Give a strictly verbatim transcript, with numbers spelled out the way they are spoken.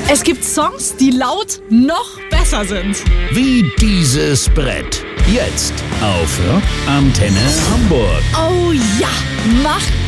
Es gibt Songs, die laut noch besser sind. Wie dieses Brett. Jetzt auf Rock Antenne Hamburg. Oh ja, mach